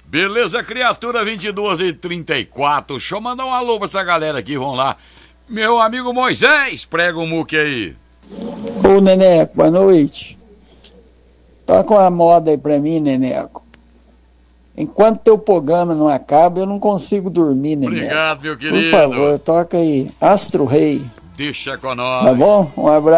Beleza, criatura 22h34. Deixa eu mandar um alô pra essa galera aqui, vamos lá. Meu amigo Moisés, prega o muque aí. Ô, Neneco, boa noite. Toca uma moda aí pra mim, Neneco. Enquanto teu programa não acaba, eu não consigo dormir, Neneco. Obrigado, meu querido. Por favor, toca aí. Astro Rei. Deixa com nós. Tá bom? Um abraço.